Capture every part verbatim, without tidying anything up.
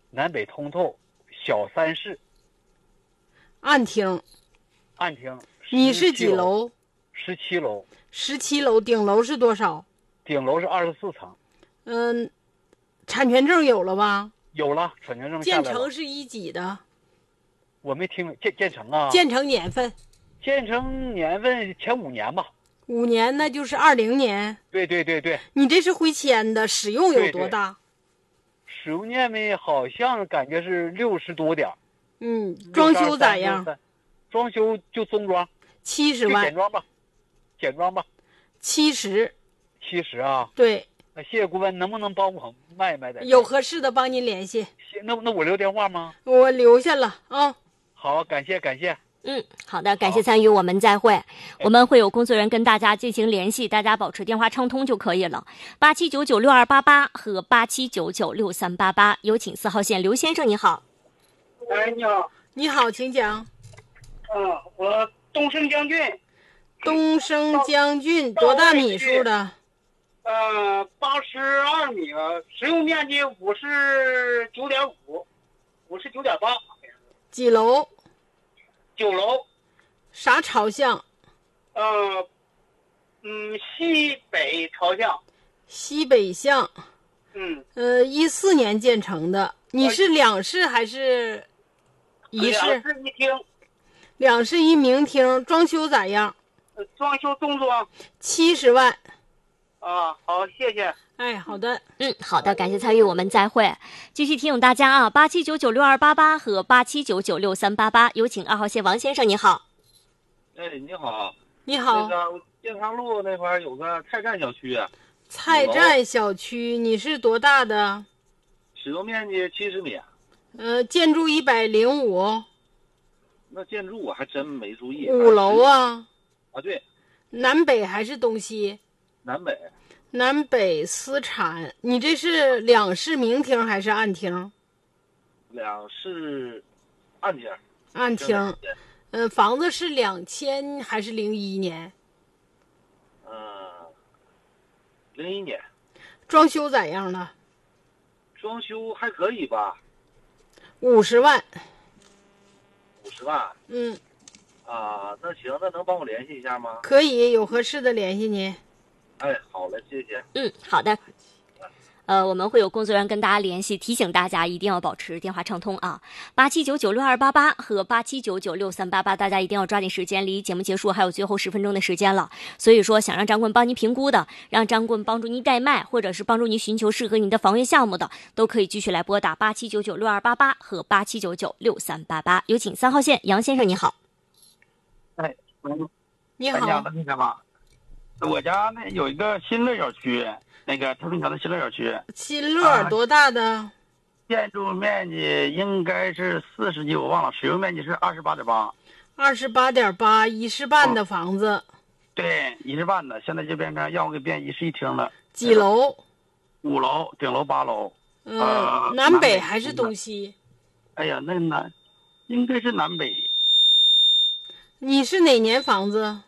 南北通透，小三室， 暗厅。 暗厅。 你是几楼？ 十七楼。 十七楼，顶楼是多少？ 顶楼是二十四层。 嗯，产权证有了吧？ 有了，产权证下来建了。 成是一几的？ 我没听建建成啊。 建成年份？ 建成年份前五年吧。 五年，那就是二零年。 对对对对。 你这是回迁的，使用有多大？ 对对，使用年份好像感觉是六十多点。 嗯，装修咋样？ 装修就中装。 七十万。 简装吧，简装吧。 七十。 七十啊。 对。 那谢谢顾问，能不能帮我卖卖的？ 有合适的帮您联系。 那那我留电话吗？ 我留下了啊。 好，感谢感谢。 嗯，好的，感谢参与，我们再会。我们会有工作人员跟大家进行联系，大家保持电话畅通就可以了。八七九九六二八八和八七九九六三八八，有请四号线刘先生，你好。 哎，你好。 你好，请讲。 嗯，我东升将军。 东升将军多大米数的？ 呃，八十二米，使用面积五十九点五，五十九点八。 几楼？ 九楼。 啥朝向？ 呃，嗯，西北朝向。 西北向。 嗯。 呃，一四年建成的。你是两室还是一室？ 两室一厅。 两室一明厅，装修咋样？ 呃、装修中装。 七十万。 啊，好，谢谢。 哎，好的， 嗯，好的，感谢参与，我们再会。继续提醒大家啊，八七九九六二八八和八七九九六三八八，有请二号线王先生，你好。 哎，你好。 你好。 那个健康路那块有个菜站小区。 菜站小区，你是多大的？ 使用面积七十米。 呃，建筑一百零五。 那建筑我还真没注意。 五楼啊。 啊，对。 南北还是东西？ 南北。 南北私产，你这是两室明厅还是暗厅？ 两室暗厅。 暗厅。呃，房子是两千还是零一年？ 嗯，零一年。 装修咋样了？ 装修还可以吧。 五十万。 五十万。 嗯。 啊，那行，那能帮我联系一下吗？ 可以，有合适的联系您。 哎，好嘞，谢谢。 嗯，好的。呃，我们会有工作人员跟大家联系，提醒大家一定要保持电话畅通啊，八七九九六二八八和八七九九六三八八，大家一定要抓紧时间，离节目结束还有最后十分钟的时间了。所以说，想让张棍帮您评估的，让张棍帮助您代卖，或者是帮助您寻求适合您的房源项目的，都可以继续来拨打八七九九六二八八和八七九九六三八八。有请三号线杨先生，你好。 哎，嗯， 你好。 那个嘛，我家那有一个新乐小区。那个太平桥的新乐小区， 新乐多大的、啊？ 建筑面积应该是四十几，我忘了。使用面积是二十八点八。 二十八点八，一室半的房子。 嗯、对，一室半的，现在就变成让我给变一室一厅了。 几楼？ 五楼，顶楼八楼。 嗯、 呃， 南北还是东西？ 哎呀，那南应该是南北。 你是哪年房子？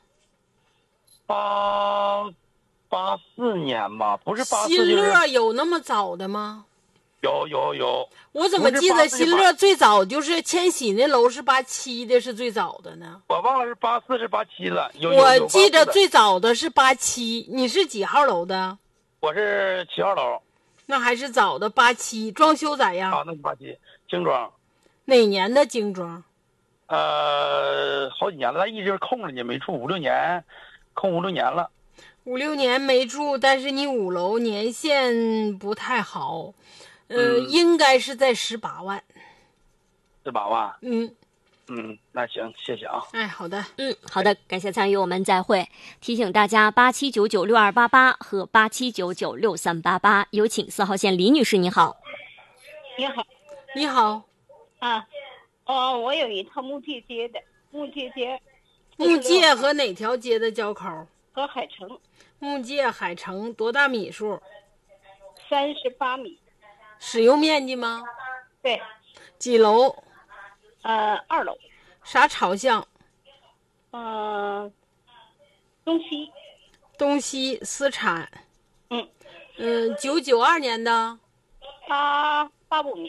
八。八四年吧，不是八四。 新乐有那么早的吗？ 有有有。 我怎么记得新乐最早就是千禧那楼是八七的，是最早的呢？ 我忘了是八四是八七了。有我记得最早的是八七。你是几号楼的？ 我是七号楼。 那还是早的八七。装修咋样？ 啊，那是八七精装。 哪年的精装？ 呃，好几年了，他一直空着，也没住，五六年，空五六年了。 五六年没住，但是你五楼年限不太好，呃，嗯、应该是在十八万。 十八万。 嗯嗯，那行，谢谢啊。 哎，好的， 嗯，好的，感谢参与，我们再会。提醒大家，八七九九六二八八和八七九九六三八八，有请四号线李女士，你好。 你好， 你好。 啊，哦，我有一套木界街的木界街。 木界和哪条街的交口？ 和海城。 木界海城多大米数？ 三十八米。 使用面积吗？ 对。 几楼？ 呃，二楼。 啥朝向？ 呃，东西。 东西私产。 嗯。 嗯，九九二年的。 八八五年。